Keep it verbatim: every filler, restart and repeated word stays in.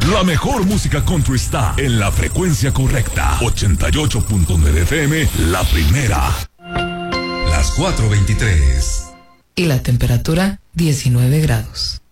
La mejor música country está en la frecuencia correcta. ochenta y ocho punto nueve F M, la primera. Las cuatro veintitrés. Y la temperatura, diecinueve grados.